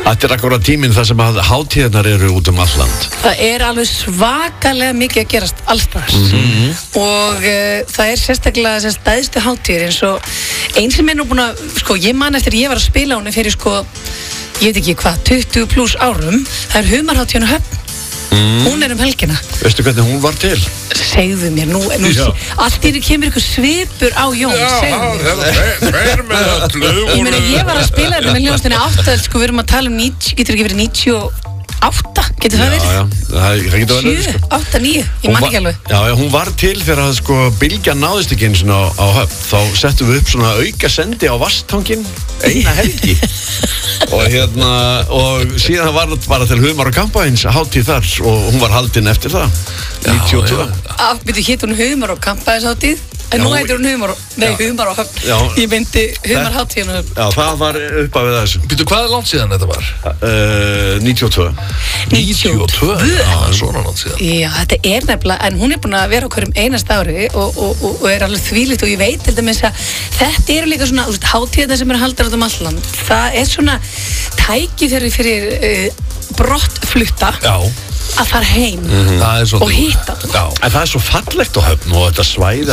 Þetta akkurat tíminn þar sem að hátíðarnar eru út allt land. Það alveg svakalega mikið að gerast allstaðar og það sérstaklega þessi stæðstu hátíðir eins og eins sem nú búin að, sko, ég man eftir ég var að spila hún fyrir, sko, ég veit ekki hvað, 20 pluss árum, það humarhátíðin á Höfn. Hún helgina. Veistu hvernig hún var til? Segðu mér, nú allt í því kemur ykkur svipur á Jón. Já, hver með öllu. Ég meina, ég var að spila þetta með hljómsveitinni 8, sko, við erum að tala 90, getur ekki verið 98, getur það verið? Já, það getur verið. 7, 8, 9, ég man ekki alveg. Já, hún var til þegar að, sko, bylgjan náðist ekki einu svona á Höfn. Þá settum við upp svona auka sendi á Vasstanginn eina helgi. og síðan var það bara til Humar og Kampavíns hátíð þar og hún var haldin eftir það 92. Byrju, hét hún Humar og Kampavíns hátíð? En nú heitir hún Humar og Höfn. Ég myndi Humar hátíðin og Höfn. Já, það var uppafið þessu. Byrju, hvað langt síðan þetta var? 92. 92? Já, svona langt síðan. Já, þetta nefnilega, en hún búin að vera á hverjum einasta ári og alveg þvílíkt og ég veit til dæmis að þetta líka svona, hátíðina sem haldar út allt land. Það svona tækifæri fyrir brottflutta. Já. Að fara heim og hitta en það svo fallegt á Höfn og þetta svæði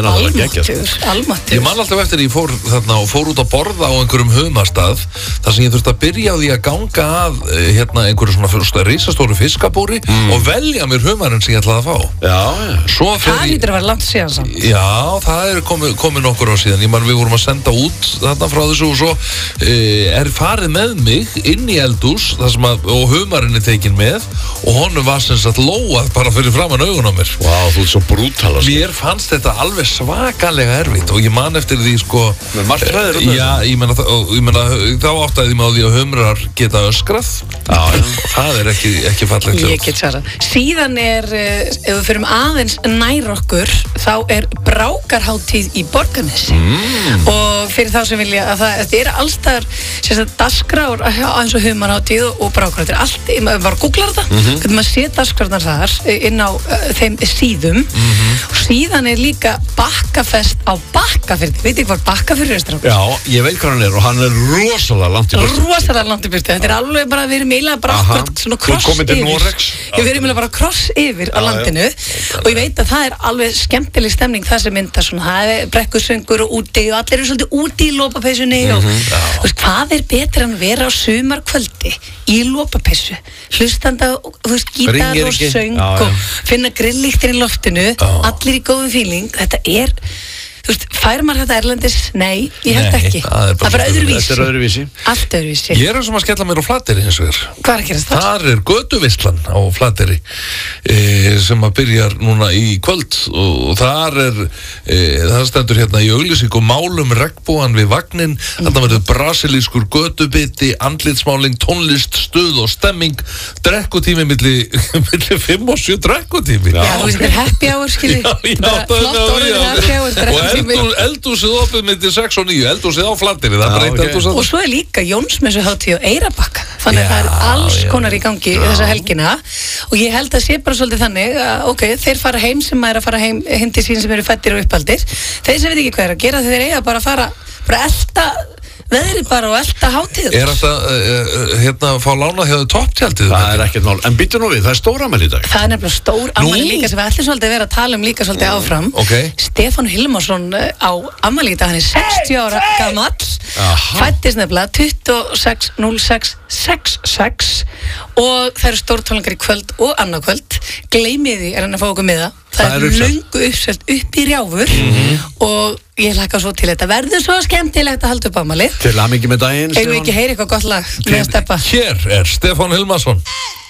almáttur. Ég man alltaf eftir ég fór þarna og fór út að borða á einhverjum humastað þar sem ég þurfti að byrja á því að ganga að einhverju svona risastóru fiskabúri og velja mér humarinn sem ég ætlaði að fá. Það lítur að vera langt síðan samt. Já, það komið nokkur á síðan. Ég man við vorum að senda út þarna frá þessu og svo farið með mig inn í eldhús og humarinn tekin með og honum var sem sagt lóað bara fyrir framan augun á mér. Vá, þú ert svo brútal. Mér fannst þetta alveg svakalega erfitt og ég man eftir því, sko. Með margt hræðir Já, ég meina þá áttaði ég mig á því að humrar geta öskrað. Já. Það ekki fallegt. Ég get svarað. Síðan ef við förum aðeins nær okkur, þá brákarhátíð í Borgarnesi. Og fyrir þá sem vilja að það allstaðar sérstaklega dagskrár eins og humarhátíð og brákarhátíð. Allt, maður var að googla þetta. Maður sé dagskrárnar þar inn á þeim síðum og síðan líka Bakkafest á Bakkafirði. Veit ekki hvað Bakkafirði strákur? Já, ég veit hvað hann og hann rosalega langt í burtu. Rosalega langt í burtu. Þetta alveg bara, við erum eiginlega bara akkurat svona kross yfir. Við erum eiginlega bara kross yfir á landinu og ég veit að það alveg skemmtileg stemning það sem mynda svona, það brekkusöngur og úti og allir svolítið úti í lopapeysunni og þú veist, hvað betra en vera á sumarkvöldi í lopapeysu, hlustanda gítar og söng og finna grillíktin í loftinu, allir í góðum fíling. Þetta þú veist, fær maður þetta erlendis? Nei, ég held ekki. Það bara öðruvísi. Þetta öðruvísi. Allt öðruvísi. Ég sem að skella mér á Flateyri hins vegar. Hvað að gerast það? Þar götuveislan á Flateyri sem að byrjar núna í kvöld og þar það stendur hérna í auglýsingu málum regnbogan við vagnin. Þarna verður brasilískur götubiti, andlitsmáling, tónlist, stuð og stemming, drekkutími milli 5 og 7 drekkutími. Já, þú veist, þetta happy hour, skilji. Flott orðið happy hour, drekkutími. Eldhúsið opið milli 6 og 9, eldhúsið á Flateyri, það breytt eldhúsið. Og svo líka Jónsmessuhátíð á Eyrarbakka, þannig að það alls konar í gangi þessa helgina og ég held að sé bara svolítið þannig að þeir fara heim sem að fara heim til sín sem eru fæddir og uppaldir, þeir sem veit ekki hvað að gera þeir eiga bara að fara elta veðrið bara og elta hátíð. Þetta að fá lánað hjá topptjaldið? Það ekkert mál, en býttu nú við, það stórafmæli í dag. Það nefnilega stórafmæli líka sem við ætlum svolítið að vera að tala líka svolítið áfram. Stefán Hilmarsson á afmæli í dag, hann 60 ára gamall, fæddist nefnilega 26.06.66 og það eru stórtónleikar í kvöld og annað kvöld. Gleymið því hann að fá okkur miða. Það löngu uppselt upp í Rjáfur og ég hlakka svo til þetta verður svo skemmtilegt að halda upp afmæli. Til hamingju með daginn. Eigum við ekki heyra eitthvað gott lag með að steppa? Hér Stefán Hilmarsson.